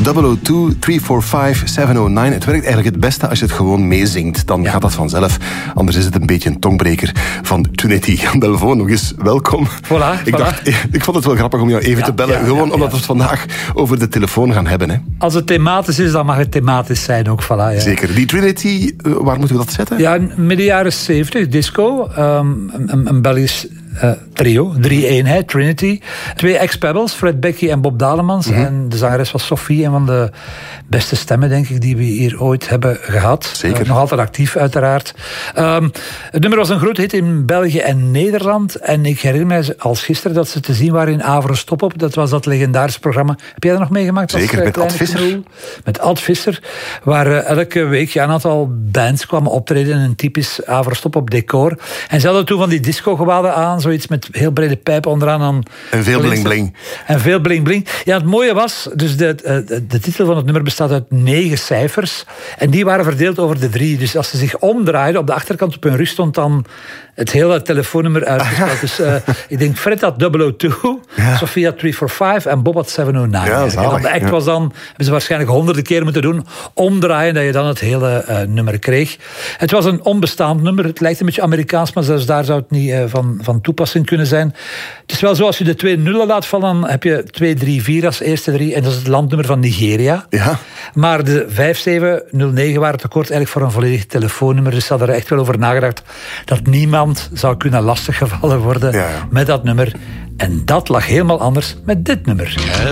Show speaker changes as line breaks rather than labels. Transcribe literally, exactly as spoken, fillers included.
double oh two, three four five, seven oh nine. Het werkt eigenlijk het beste als je het gewoon meezingt. Dan ja. gaat dat vanzelf. Anders is het een beetje een tongbreker van Trinity. Aan de telefoon nog eens welkom.
Voilà,
ik,
voilà.
dacht, ik vond het wel grappig om jou even ja, te bellen.
Ja,
gewoon
ja,
omdat
ja.
we het vandaag over de telefoon gaan hebben. Hè.
Als het thematisch is, dan mag het thematisch zijn ook. Voilà, ja.
Zeker. Die Trinity, waar moeten we dat zetten?
Ja, midden jaren zeventig, disco. Um, een, een Belgisch uh, trio, drie-eenheid, Trinity. Twee ex-Pebbles, Fred Becky en Bob Dalemans. Mm-hmm. En de zangeres was Sophie, een van de beste stemmen, denk ik, die we hier ooit hebben gehad.
Zeker.
Uh, nog altijd actief, uiteraard. Um, het nummer was een groot hit in België en Nederland. En ik herinner mij als gisteren dat ze te zien waren in Avro Stop Op. Dat was dat legendarische programma. Heb jij dat nog meegemaakt?
Zeker,
als, uh,
met Ad Visser.
Knoel? Met Ad Visser. Waar uh, elke week ja, een aantal bands kwamen optreden in een typisch Avro Stop Op decor. En ze hadden toen van die disco-gewaden aan. Zoiets met heel brede pijpen onderaan. Dan
en veel bling-bling.
En veel bling-bling. Ja, het mooie was, dus de, de, de titel van het nummer bestaat uit negen cijfers. En die waren verdeeld over de drie. Dus als ze zich omdraaiden, op de achterkant op hun rug stond dan het hele telefoonnummer uitgesteld. Dus uh, ik denk Fred had double oh two, ja. Sophie had three four five en Bob had seven oh nine.
Ja,
en de act
ja.
was dan, hebben ze waarschijnlijk honderden keer moeten doen, omdraaien, dat je dan het hele uh, nummer kreeg. Het was een onbestaand nummer. Het lijkt een beetje Amerikaans, maar zelfs daar zou het niet uh, van, van toepassing kunnen zijn. Het is wel zo, als je de twee nullen laat vallen, dan heb je twee drie vier als eerste drie. En dat is het landnummer van Nigeria.
Ja.
Maar de vijf zeven nul negen waren te kort eigenlijk voor een volledig telefoonnummer. Dus ze hadden er echt wel over nagedacht dat niemand zou kunnen lastiggevallen worden ja, ja. met dat nummer. En dat lag helemaal anders met dit nummer.